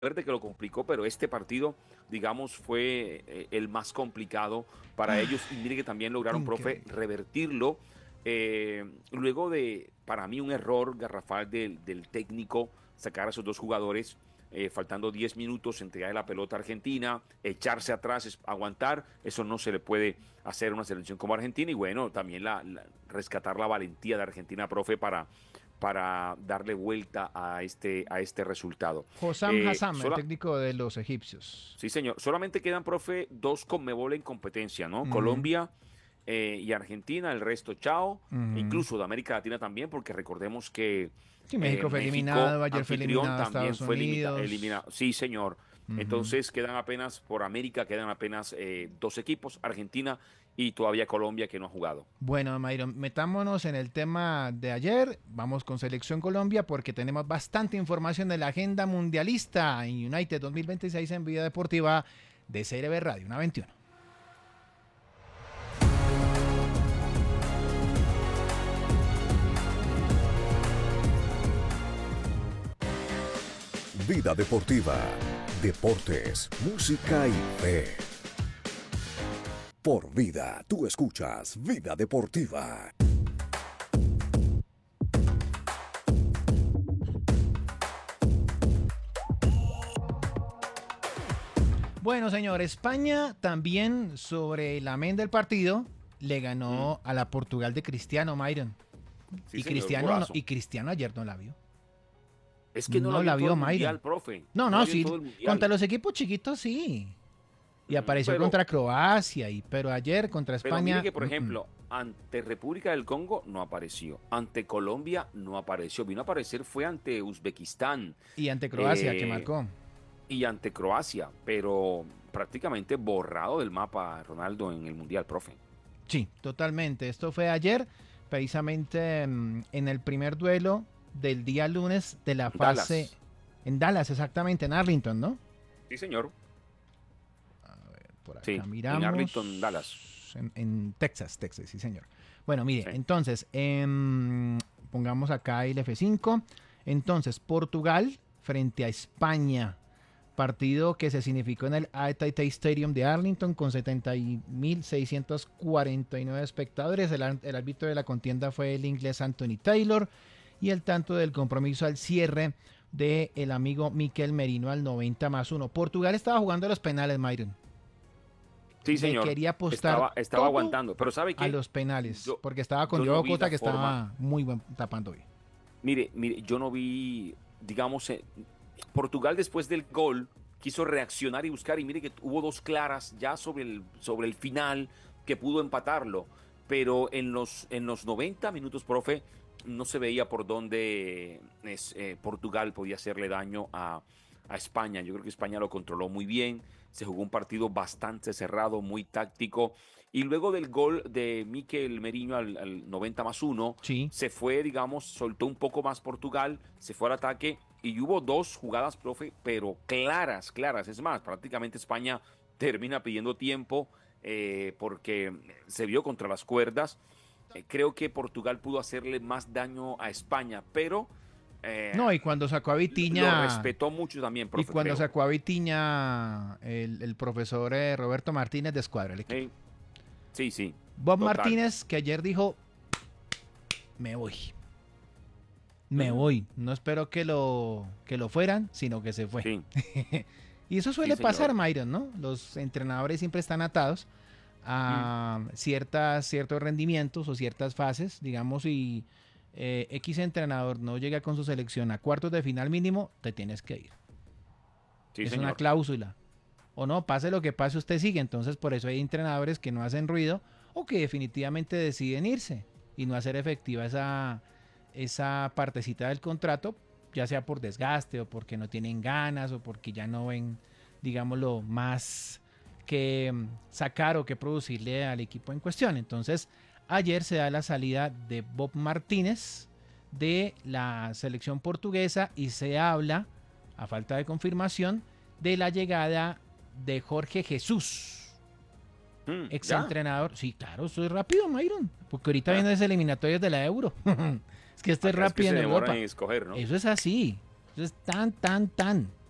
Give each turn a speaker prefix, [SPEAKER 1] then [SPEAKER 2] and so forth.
[SPEAKER 1] Verde que lo complicó, pero este partido, digamos, fue el más complicado para ellos. Y mire que también lograron, profe,
[SPEAKER 2] Increíble.
[SPEAKER 1] revertirlo. Luego de, para mí, un error garrafal del técnico sacar a esos dos jugadores, faltando 10 minutos, entregar la pelota a Argentina, echarse atrás, aguantar. Eso no se le puede hacer a una selección como Argentina. Y bueno, también rescatar la valentía de Argentina, profe, para darle vuelta a este resultado.
[SPEAKER 2] Hossam
[SPEAKER 1] Eh,
[SPEAKER 2] Hassam, el
[SPEAKER 1] sola-
[SPEAKER 2] técnico de los egipcios.
[SPEAKER 1] sí, señor. Solamente quedan, profe, dos Conmebol en competencia, ¿no?
[SPEAKER 2] Ujú,
[SPEAKER 1] Colombia y Argentina, el resto, chao. E
[SPEAKER 2] ujú.
[SPEAKER 1] incluso de América Latina también, porque recordemos que
[SPEAKER 2] Sí, México fue
[SPEAKER 1] México,
[SPEAKER 2] eliminado, ayer fue
[SPEAKER 1] anfitrión,
[SPEAKER 2] eliminado a
[SPEAKER 1] también
[SPEAKER 2] Estados
[SPEAKER 1] fue
[SPEAKER 2] Unidos.
[SPEAKER 1] eliminado. Sí, señor.
[SPEAKER 2] Ujú.
[SPEAKER 1] Entonces quedan apenas, por América, quedan apenas dos equipos, Argentina y todavía Colombia, que no ha jugado.
[SPEAKER 2] Bueno, Mayron, metámonos en el tema de ayer. Vamos con Selección Colombia porque tenemos bastante información de la agenda mundialista en United 2026 en Vida Deportiva de CRB Radio, una 21.
[SPEAKER 3] Vida Deportiva, deportes, música y fe. Por vida, tú escuchas Vida Deportiva.
[SPEAKER 2] Bueno, señor, España también sobre el amén del partido le
[SPEAKER 1] Mm,
[SPEAKER 2] ganó a la Portugal de Cristiano, Myron.
[SPEAKER 1] sí, señor, un golazo.
[SPEAKER 2] Y Cristiano ayer no la vio.
[SPEAKER 1] Es que no la
[SPEAKER 2] No
[SPEAKER 1] vio
[SPEAKER 2] la
[SPEAKER 1] en todo
[SPEAKER 2] vio
[SPEAKER 1] el
[SPEAKER 2] Myron.
[SPEAKER 1] mundial, profe.
[SPEAKER 2] No,
[SPEAKER 1] No la
[SPEAKER 2] no,
[SPEAKER 1] vio en todo
[SPEAKER 2] sí.
[SPEAKER 1] el
[SPEAKER 2] Contra
[SPEAKER 1] mundial.
[SPEAKER 2] los equipos chiquitos sí. Y apareció
[SPEAKER 1] Pero
[SPEAKER 2] contra Croacia, pero ayer contra
[SPEAKER 1] Pero mire
[SPEAKER 2] España.
[SPEAKER 1] que, por ejemplo, ante República del Congo no apareció, ante Colombia no apareció, vino a aparecer fue ante Uzbekistán
[SPEAKER 2] Y ante Croacia, que
[SPEAKER 1] eh,
[SPEAKER 2] marcó.
[SPEAKER 1] y ante Croacia, pero prácticamente borrado del mapa Ronaldo en el Mundial, profe.
[SPEAKER 2] Sí, totalmente. Esto fue ayer, precisamente en el primer duelo del día lunes de la fase
[SPEAKER 1] Dallas,
[SPEAKER 2] en Dallas, exactamente, en Arlington, ¿no?
[SPEAKER 1] sí señor,
[SPEAKER 2] Por
[SPEAKER 1] sí,
[SPEAKER 2] acá
[SPEAKER 1] en Arlington, Dallas,
[SPEAKER 2] miramos. En Texas, Texas, sí, señor. Bueno, mire,
[SPEAKER 1] sí.
[SPEAKER 2] entonces, pongamos acá el F5. Entonces, Portugal frente a España. Partido que se significó en el AT&T Stadium de Arlington con 70.649 espectadores. El árbitro de la contienda fue el inglés Anthony Taylor y el tanto del compromiso al cierre de el amigo Mikel Merino al 90+1. Portugal estaba jugando a los penales, Myron.
[SPEAKER 1] Sí,
[SPEAKER 2] Le
[SPEAKER 1] señor,
[SPEAKER 2] quería apostar
[SPEAKER 1] estaba
[SPEAKER 2] todo
[SPEAKER 1] aguantando, pero ¿sabe
[SPEAKER 2] a
[SPEAKER 1] qué?
[SPEAKER 2] los penales,
[SPEAKER 1] Yo,
[SPEAKER 2] porque estaba con
[SPEAKER 1] yo no
[SPEAKER 2] Diogo
[SPEAKER 1] vi
[SPEAKER 2] Cota
[SPEAKER 1] la
[SPEAKER 2] que
[SPEAKER 1] forma.
[SPEAKER 2] estaba muy buen tapando bien.
[SPEAKER 1] Mire, yo no vi, digamos, Portugal después del gol quiso reaccionar y buscar y mire que hubo dos claras ya sobre el final que pudo empatarlo, pero en los 90 minutos, profe, no se veía por dónde Portugal podía hacerle daño a España. Yo creo que España lo controló muy bien, se jugó un partido bastante cerrado, muy táctico, y luego del gol de Mikel Merino al 90+1,
[SPEAKER 2] Sí.
[SPEAKER 1] se fue, digamos, soltó un poco más Portugal, se fue al ataque y hubo dos jugadas, profe, pero claras, claras. Es más, prácticamente España termina pidiendo tiempo porque se vio contra las cuerdas. Creo que Portugal pudo hacerle más daño a España, pero eh,
[SPEAKER 2] No, y cuando sacó a
[SPEAKER 1] lo
[SPEAKER 2] Vitiña,
[SPEAKER 1] respetó mucho también,
[SPEAKER 2] y
[SPEAKER 1] profe,
[SPEAKER 2] cuando
[SPEAKER 1] creo.
[SPEAKER 2] sacó a Vitiña el profesor Roberto Martínez de escuadra el equipo.
[SPEAKER 1] Sí, sí, sí,
[SPEAKER 2] Bob
[SPEAKER 1] total.
[SPEAKER 2] Martínez que ayer dijo, me voy, me
[SPEAKER 1] Mm,
[SPEAKER 2] voy. No espero que lo fueran, sino que se fue.
[SPEAKER 1] sí,
[SPEAKER 2] Y eso
[SPEAKER 1] sí,
[SPEAKER 2] suele pasar,
[SPEAKER 1] señor.
[SPEAKER 2] Myron, ¿no? Los entrenadores siempre están atados
[SPEAKER 1] Mm,
[SPEAKER 2] a ciertos rendimientos o ciertas fases, digamos, y X entrenador no llega con su selección a cuartos de final mínimo, te tienes que ir.
[SPEAKER 1] sí,
[SPEAKER 2] Es una
[SPEAKER 1] señor.
[SPEAKER 2] cláusula. O no, pase lo que pase, usted sigue. Entonces, por eso hay entrenadores que no hacen ruido o que definitivamente deciden irse y no hacer efectiva esa partecita del contrato, ya sea por desgaste o porque no tienen ganas o porque ya no ven, digámoslo, más que sacar o que producirle al equipo en cuestión. Entonces, ayer se da la salida de Bob Martínez de la selección portuguesa y se habla, a falta de confirmación, de la llegada de Jorge Jesús,
[SPEAKER 1] Ya.
[SPEAKER 2] exentrenador. Sí, claro, esto es rápido, Myron, porque ahorita
[SPEAKER 1] Ah,
[SPEAKER 2] vienen las eliminatorias de la Euro. Es que esto es
[SPEAKER 1] acá es que
[SPEAKER 2] rápido
[SPEAKER 1] se
[SPEAKER 2] en
[SPEAKER 1] demoran
[SPEAKER 2] Europa.
[SPEAKER 1] en escoger, ¿no?
[SPEAKER 2] Eso es así. Eso es tan, tan, tan.